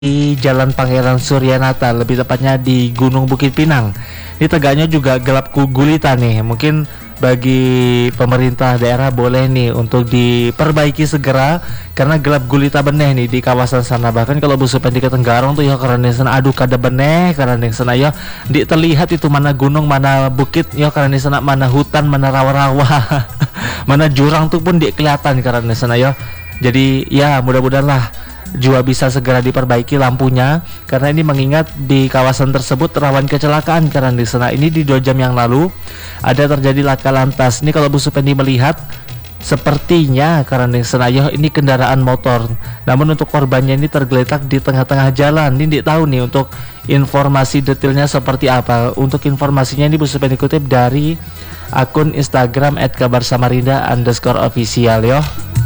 di Jalan Pangeran Suryanata, lebih tepatnya di Gunung Bukit Pinang. Ini tegaknya juga gelap gulita nih. Mungkin bagi pemerintah daerah boleh nih untuk diperbaiki segera karena gelap gulita beneh nih di kawasan sana. Bahkan kalau busupan di Ketenggarong tuh ya karena sana aduh kada beneh karena sana ya di terlihat itu mana gunung mana bukit ya karena sana mana hutan mana rawa-rawa mana jurang tuh pun di kelihatan karena sana ya. Jadi ya mudah-mudahan lah juga bisa segera diperbaiki lampunya karena ini mengingat di kawasan tersebut rawan kecelakaan karena di sana ini di 2 jam yang lalu ada terjadi laka lantas. Ini kalau Bu Supendi melihat sepertinya karena di sana ini kendaraan motor, namun untuk korbannya ini tergeletak di tengah-tengah jalan. Ini tahu nih untuk informasi detailnya seperti apa. Untuk informasinya ini Bu Supendi kutip dari akun Instagram @kabarsamarinda_official yo.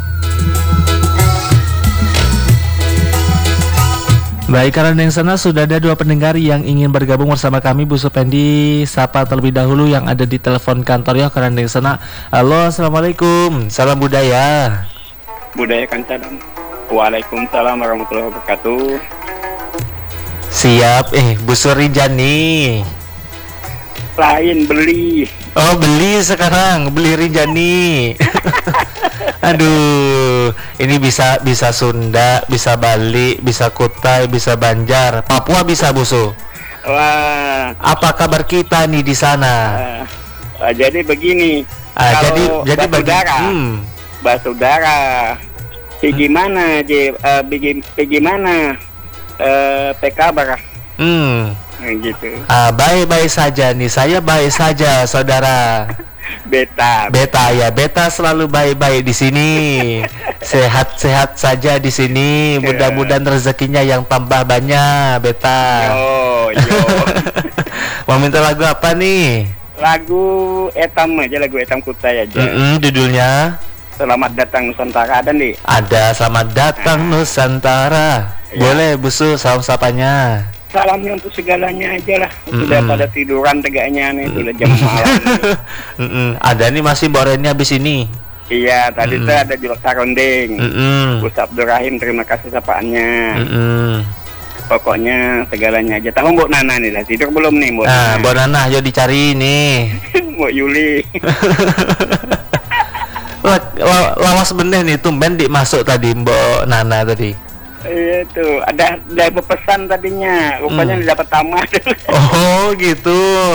Baik, karena yang sana sudah ada 2 pendengar yang ingin bergabung bersama kami. Bu Supendi sapa terlebih dahulu yang ada di telepon kantor ya karena yang sana. Halo, assalamualaikum, salam budaya. Budaya Kancadan. Waalaikumsalam warahmatullahi wabarakatuh. Siap, Bu Surijani. Lain beli. Oh, beli sekarang, beli Rinjani. Aduh, ini bisa Sunda, bisa Bali, bisa Kutai, bisa Banjar, Papua bisa Busu. Wah. Apa kabar kita nih di sana? Jadi begini. Jadi Basudara. Bagaimana kabar? Gitu. Baik-baik saja nih, saya baik saja saudara. Beta ya, beta selalu baik-baik di sini. Sehat-sehat saja di sini. Mudah-mudahan rezekinya yang tambah banyak, beta. Yo. Mau minta lagu apa nih? Lagu Etam Kutai aja. Judulnya Selamat Datang Nusantara ada nih. Ada Selamat Datang Nusantara. Ya. Boleh Busu salam sapanya. Salamnya untuk segalanya aja lah. Sudah pada tiduran tegaknya nih, sudah jam malam. Ada nih masih Boreni habis ini. Iya, tadi tuh ada Julok Saronding. Gus Abdurrahim, terima kasih sapaannya. Pokoknya segalanya aja. Tahu Mbok Nana nih lah, tidur belum nih Mbok? Mbok Nana, yuk dicari nih. Mbok Yuli. Lawas bener nih, tumben masuk tadi Mbok Nana tadi. Iya tuh, ada pesan tadinya, rupanya dapat tamat. Oh gitu.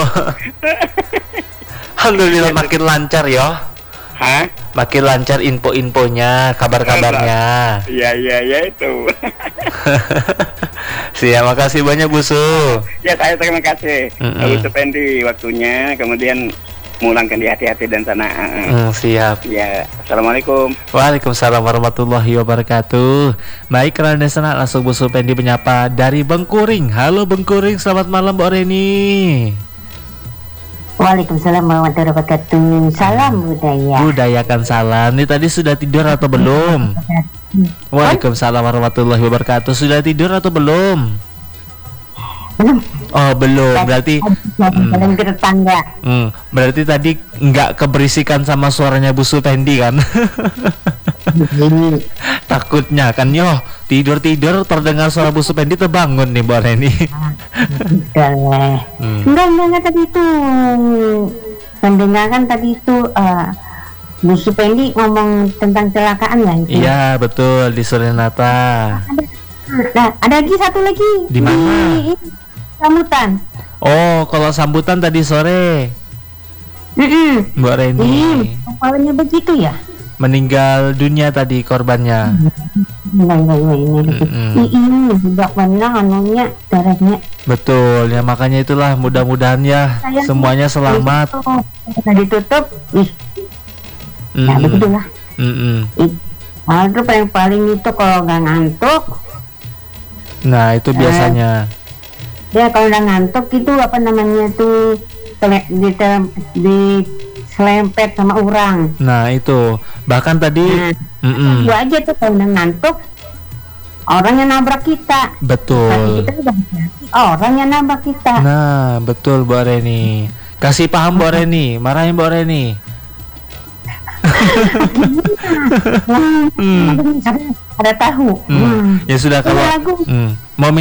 Alhamdulillah makin lancar ya. Hah? Makin lancar info-infonya, kabar-kabarnya. Iya itu. Siap, makasih banyak Busu. Ya saya terima kasih. Bu Supendi waktunya, kemudian mulangkan di hati-hati dan sana. Siap. Ya, assalamualaikum. Waalaikumsalam warahmatullahi wabarakatuh. Baik, karena sana langsung Bu Supendi menyapa dari Bengkuring. Halo Bengkuring, selamat malam Mbak Reni. Waalaikumsalam warahmatullahi wabarakatuh. Salam budaya. Budayakan salam. Ini tadi sudah tidur atau belum? Waalaikumsalam warahmatullahi wabarakatuh. Sudah tidur atau belum? Belum. Oh belum, berarti belum ke tetangga. Berarti tadi nggak keberisikan sama suaranya Bu Supendi kan? Takutnya kan tidur terdengar suara Bu Supendi terbangun nih Bu Reni. Enggak tadi itu mendengarkan tadi itu Bu Supendi ngomong tentang kecelakaan ya itu. Iya betul di Suryanata. Ada lagi satu lagi. Di mana? Di sambutan. Oh, kalau sambutan tadi sore. Mbak Reni. Kepalanya begitu ya? Meninggal dunia tadi korbannya. Ini sudah pernah anunya darahnya. Betul, ya makanya itulah mudah-mudahan ya semuanya selamat. Sudah ditutup. Ya begitulah. Itu paling itu kalau nggak ngantuk. Nah itu biasanya. Ya kalau udah ngantuk itu apa namanya tuh di selempet sama orang. Nah itu bahkan tadi gua aja tuh kalau udah ngantuk orang yang nabrak kita. Betul. Tapi kita udah hati-hati orang yang nabrak kita. Nah betul Bu Reni. Kasih paham Bu Reni, marahin Bu Reni. Ada tahu. Ya sudah kalau Lagu mau